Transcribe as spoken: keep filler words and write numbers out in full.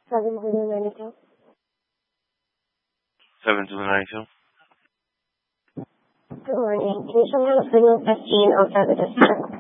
seven zero nine two. seven zero nine two. Good morning. Can you show me the signal fifteen outside the district?